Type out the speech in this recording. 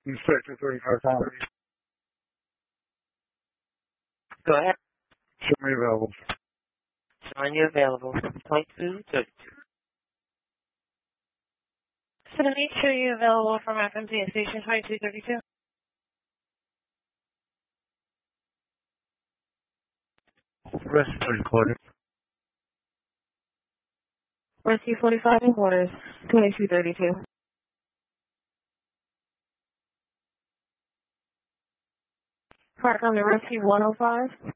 Inspector 35 Property. Go ahead. Show me available. Showing you available. 2232. So to make sure you're available from FMC at station 2232. Rescue 30 quarters. Rescue 45 in quarters, 2232. Park on the Rescue 105.